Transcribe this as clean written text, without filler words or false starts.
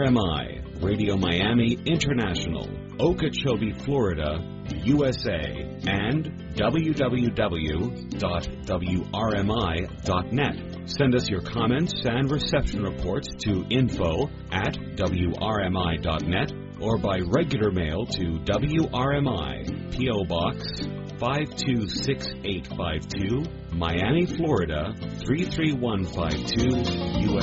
WRMI, Radio Miami International, Okeechobee, Florida, USA, and www.wrmi.net. Send us your comments and reception reports to info@wrmi.net or by regular mail to WRMI, P.O. Box 526-852, Miami, Florida 33152, USA.